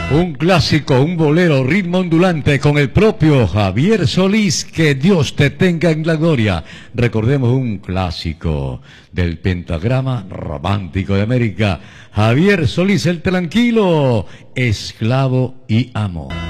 Un clásico, un bolero, ritmo ondulante con el propio Javier Solís. Que Dios te tenga en la gloria. Recordemos un clásico del pentagrama romántico de América. Javier Solís, el tranquilo, esclavo y amo.